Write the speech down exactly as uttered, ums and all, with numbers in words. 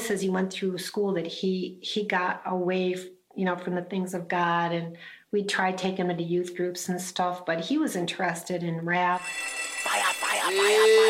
always says he went through school that he he got away, you know, from the things of God, and we tried taking him into youth groups and stuff, but he was interested in rap. Fire, fire, fire, fire.